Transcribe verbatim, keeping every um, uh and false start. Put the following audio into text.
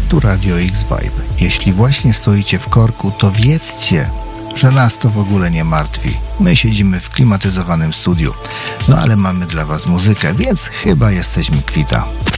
Tu Radio X-Vibe. Jeśli właśnie stoicie w korku, to wiedzcie, że nas to w ogóle nie martwi. My siedzimy w klimatyzowanym studiu. No ale mamy dla was muzykę, więc chyba jesteśmy kwita.